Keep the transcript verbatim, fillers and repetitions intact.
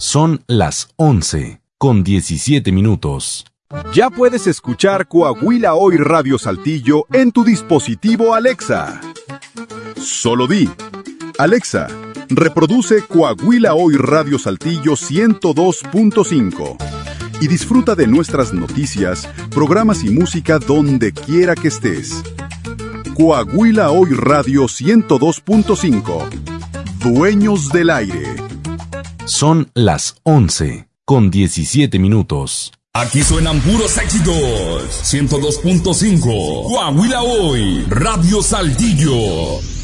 Son las once con diecisiete minutos. Ya puedes escuchar Coahuila Hoy Radio Saltillo en tu dispositivo Alexa. Solo di: Alexa, reproduce Coahuila Hoy Radio Saltillo ciento dos punto cinco y disfruta de nuestras noticias, programas y música donde quiera que estés. Coahuila Hoy Radio ciento dos punto cinco. Dueños del aire. Son las once con diecisiete minutos. Aquí suenan puros éxitos. ciento dos punto cinco. Coahuila Hoy Radio Saltillo.